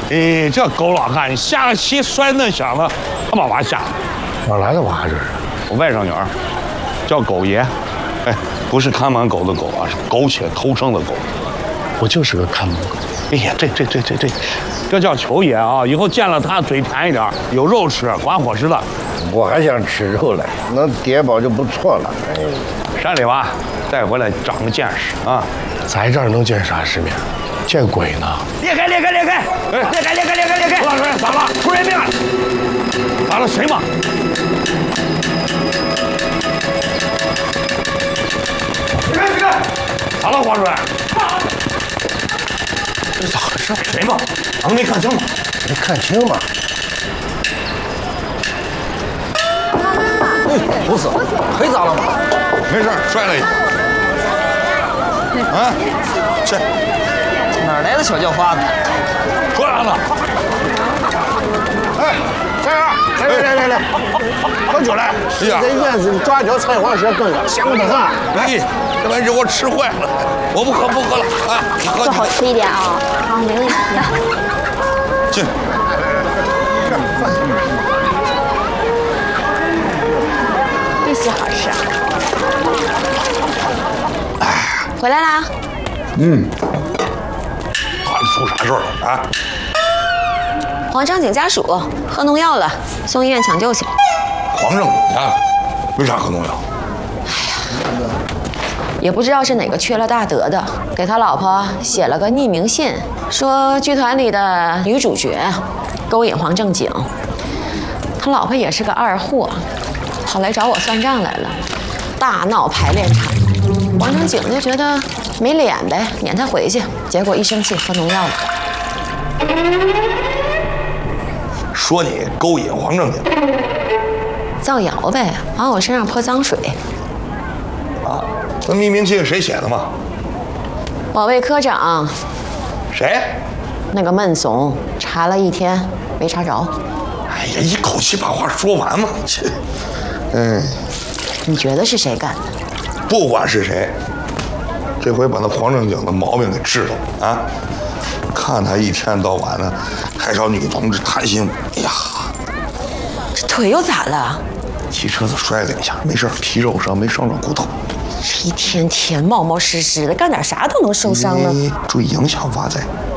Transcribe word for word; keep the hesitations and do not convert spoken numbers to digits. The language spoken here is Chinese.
哎，这狗老汉，你下个棋摔那响了，他把娃吓的。 哪来的娃这是？ 我外甥女儿，叫狗爷。哎，不是看门狗的狗啊，是苟且偷生的狗。 我就是个看门狗。 哎呀，这这这这这，这叫球爷啊！以后见了他嘴甜一点，有肉吃，管伙食的。 我还想吃肉嘞，能叠饱就不错了。哎， 山里娃带回来长个见识啊！ 咱这儿能见啥世面？见鬼呢！ 裂开，裂开，裂开！哎，裂开，裂开，裂开，裂开！老师，咋了？出人命了！咋了？谁嘛？别开，别开！咋了，黄主任？这咋回事？谁嘛？咱们没看清吗？ 没看清吗？ 哎，不是，腿咋了嘛？ 没事，摔了一下。啊，去。 哪来的小叫花子？ 说啥呢？ 哎，三儿，来来来来来，喝酒来！ 哎呀， 这院子里抓条菜黄蛇羹，香得很。 哎，这玩意儿我吃坏了，我不喝不喝了啊！喝做好吃一点啊！好，没问题。 进。 这些好吃。哎，回来啦。 嗯。到底出啥事儿了啊？ 黄正景家属喝农药了，送医院抢救去。 黄正景家为啥喝农药？ 也不知道是哪个缺了大德的，给他老婆写了个匿名信，说剧团里的女主角勾引黄正景，他老婆也是个二货，跑来找我算账来了，大闹排练场。黄正景就觉得没脸呗，撵他回去，结果一生气喝农药了。 说你勾引黄正景， 造谣呗，往我身上泼脏水。 啊，那匿名信谁写的嘛？ 保卫科长。 谁？ 那个闷怂，查了一天没查着。 哎呀，一口气把话说完嘛！切，嗯， 你觉得是谁干的？ 不管是谁，这回把那黄正景的毛病给治了啊！看他一天到晚的还找女同志谈心，哎呀， 这腿又咋了？ 骑车子摔了一下，没事，皮肉伤，没伤着骨头。 一天天冒冒失失的，干点啥都能受伤呢。 注意影响发财。